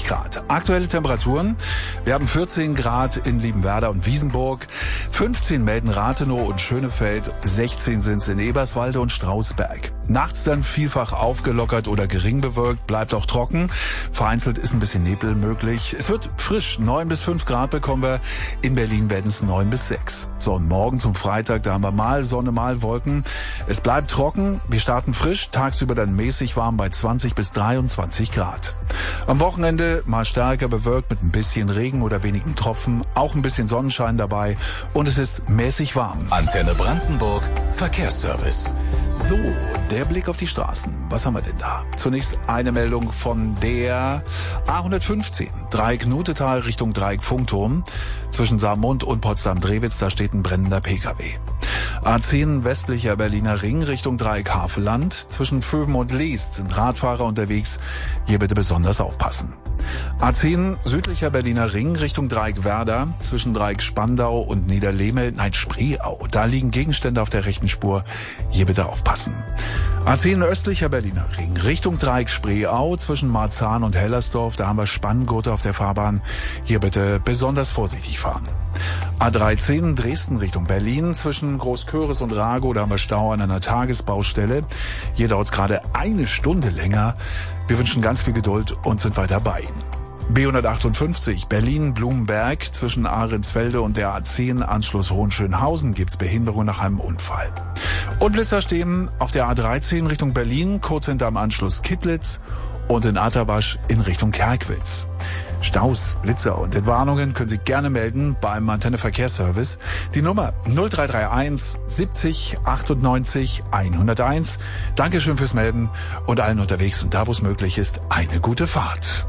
23 Grad. Aktuelle Temperaturen. Wir haben 14 Grad in Liebenwerda und Wiesenburg, 15 Melden-Rathenow und Schönefeld, 16 sind es in Eberswalde und Strausberg. Nachts dann vielfach aufgelockert oder gering bewölkt, bleibt auch trocken. Vereinzelt ist ein bisschen Nebel möglich. Es wird frisch, 9 bis 5 Grad bekommen wir. In Berlin werden es 9 bis 6. So, und morgen zum Freitag, da haben wir mal Sonne, mal Wolken. Es bleibt trocken, wir starten frisch, tagsüber dann mäßig warm bei 20 bis 23 Grad. Am Wochenende mal stärker bewölkt mit ein bisschen Regen oder wenigen Tropfen, auch ein bisschen Sonnenschein dabei und es ist mäßig warm. Antenne Brandenburg, Verkehrsservice. So, der Blick auf die Straßen. Was haben wir denn da? Zunächst eine Meldung von der A115. Dreieck-Nutetal Richtung Dreieck-Funkturm. Zwischen Saarmund und Potsdam-Drewitz, da steht ein brennender Pkw. A10 westlicher Berliner Ring Richtung Dreieck-Havelland. Zwischen Vöben und Leest sind Radfahrer unterwegs. Hier bitte besonders aufpassen. A10 südlicher Berliner Ring Richtung Dreieck-Werder. Zwischen Dreieck-Spandau und Spreeau. Da liegen Gegenstände auf der rechten Spur. Hier bitte aufpassen. A10 östlicher Berliner Ring Richtung Dreieck-Spreeau. Zwischen Marzahn und Hellersdorf. Da haben wir Spanngurte auf der Fahrbahn. Hier bitte besonders vorsichtig fahren. A13 Dresden Richtung Berlin. Zwischen Großköris und Ragow. Da haben wir Stau an einer Tagesbaustelle. Hier dauert es gerade eine Stunde länger. Wir wünschen ganz viel Geduld und sind weiter bei Ihnen. B158 Berlin-Blumenberg zwischen Ahrensfelde und der A10 Anschluss Hohenschönhausen gibt's Behinderung nach einem Unfall. Und Blitzer stehen auf der A13 Richtung Berlin, kurz hinterm Anschluss Kittlitz und in Atterwasch in Richtung Kerkwitz. Staus, Blitzer und Entwarnungen können Sie gerne melden beim Antenne Verkehrsservice. Die Nummer 0331 70 98 101. Dankeschön fürs Melden und allen unterwegs und da, wo es möglich ist, eine gute Fahrt.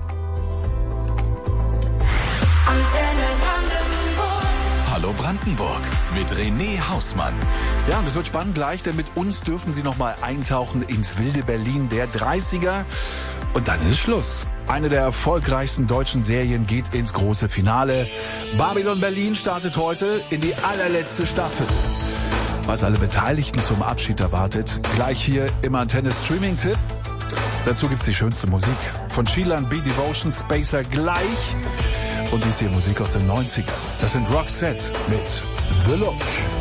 Hallo Brandenburg mit René Hausmann. Ja, und es wird spannend gleich, denn mit uns dürfen Sie noch mal eintauchen ins wilde Berlin der 30er. Und dann ist Schluss. Eine der erfolgreichsten deutschen Serien geht ins große Finale. Babylon Berlin startet heute in die allerletzte Staffel. Was alle Beteiligten zum Abschied erwartet, gleich hier im Antenne-Streaming-Tipp. Dazu gibt's die schönste Musik. Von Sheelan B. Devotion, Spacer gleich. Und dies hier Musik aus den 90ern. Das sind Roxette mit The Look.